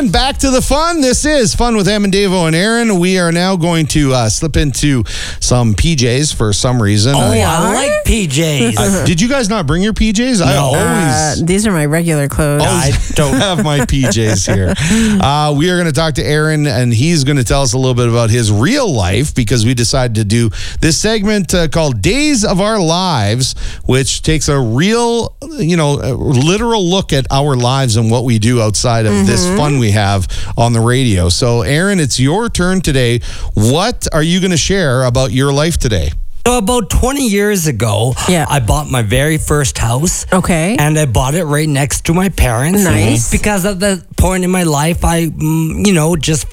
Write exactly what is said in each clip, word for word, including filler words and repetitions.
And back to the fun. This is Fun with Em and Davo and Aaron. We are now going to uh, slip into some P Js for some reason. Oh, I, I like P Js. I, did you guys not bring your P Js? I No. always... Uh, these are my regular clothes. I don't have my P Js here. Uh, we are going to talk to Aaron, and he's going to tell us a little bit about his real life because we decided to do this segment uh, called Days of Our Lives, which takes a real, you know, a literal look at our lives and what we do outside of mm-hmm. this fun we have on the radio. So, Aaron, it's your turn today. What are you going to share about your life today? So about twenty years ago, yeah. I bought my very first house. Okay. And I bought it right next to my parents. Nice. Because at that point in my life, I, mm, you know, just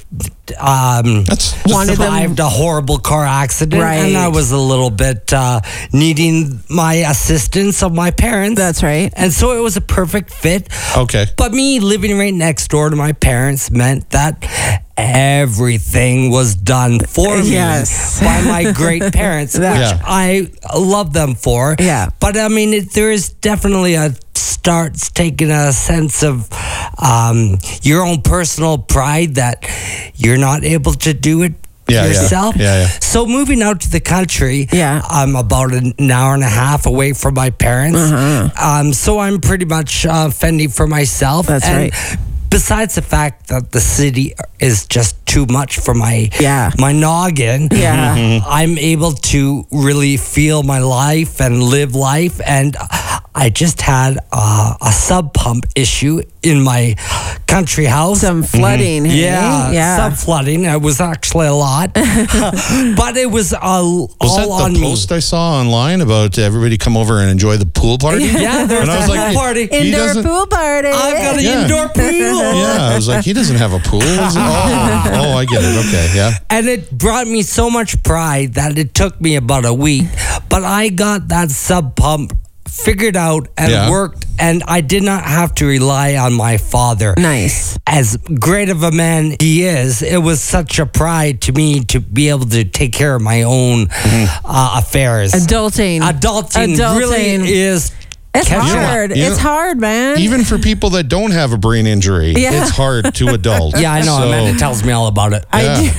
um, That's survived them. a horrible car accident. Right. And I was a little bit uh, needing my assistance of my parents. That's right. And so it was a perfect fit. Okay. But me living right next door to my parents meant that everything was done for me yes. by my great parents, which Yeah. I love them for. Yeah. But I mean, it, there is definitely a starts taking a sense of um, your own personal pride that you're not able to do it Yeah, yourself. yeah. Yeah, yeah. So moving out to the country, Yeah. I'm about an hour and a half away from my parents. Uh-huh. Um, so I'm pretty much uh, fending for myself. That's and right. Besides the fact that the city is just too much for my Yeah. my noggin, Yeah. Mhm. I'm able to really feel my life and live life. And I just had uh, a sub pump issue in my country house. Some flooding. Mm-hmm. Hey? Yeah, Yeah. sub flooding. It was actually a lot, but it was all, Was that all the on me. post I saw online about everybody come over and enjoy the pool party? Yeah, there was And I a was pool like, party. he Indoor doesn't- pool party. I've got an Yeah. indoor pool. Yeah, I was like, he doesn't have a pool. Is it? Oh, oh, I get it. Okay, yeah. And it brought me so much pride that it took me about a week. But I got that sub pump figured out and Yeah. worked, and I did not have to rely on my father. Nice. As great of a man he is, it was such a pride to me to be able to take care of my own Mm-hmm. uh, affairs. Adulting. Adulting, Adulting. really is. It's catch hard. You know- It's hard, man. Even for people that don't have a brain injury, Yeah. it's hard to adult. Yeah, I know. So- Amanda tells me all about it. I Yeah.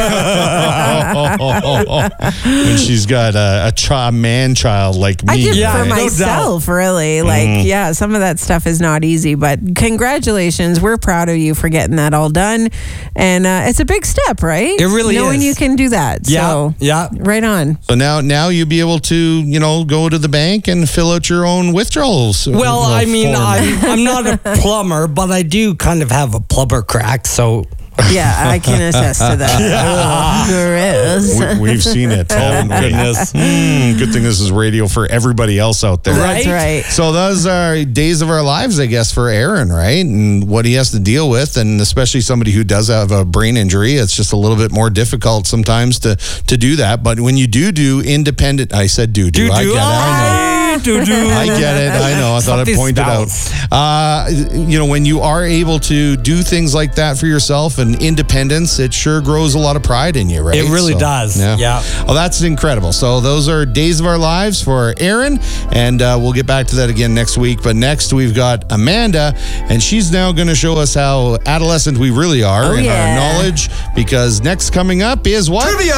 do. when she's got a, a chi- man child like me. I did Yeah, for no myself, really. Like, Mm-hmm. yeah, some of that stuff is not easy, but congratulations. We're proud of you for getting that all done. And uh, it's a big step, right? It really Knowing is. you can do that. Yeah, So, yeah. right on. So now, now you'll be able to, you know, go to the bank and fill out your own withdrawals. Well, you know, I mean, form. I'm, I'm not a plumber, but I do kind of have a plumber crack, so... Yeah, I can attest to that. Oh, gross. We, we've seen it. Oh, goodness. Mm, good thing this is radio for everybody else out there. That's right. So those are days of our lives, I guess, for Aaron, right? And what he has to deal with, and especially somebody who does have a brain injury, it's just a little bit more difficult sometimes to to do that. But when you do do independent, I said do do, Do, I do. get it, I know. Do, do. I get it. I know. I thought I'd Something point it out. spells. Uh, you know, when you are able to do things like that for yourself and independence, it sure grows a lot of pride in you, right? It really So, does. Yeah. Well, that's incredible. So those are days of our lives for Aaron, and uh, we'll get back to that again next week. But next we've got Amanda, and she's now going to show us how adolescent we really are Oh, in yeah. our knowledge. Because next coming up is what? Trivia!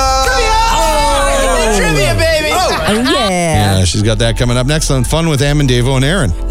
Oh! Trivia, baby! Oh, yeah. Yeah, she's got that coming up next on Fun with Em and Davo and Aaron.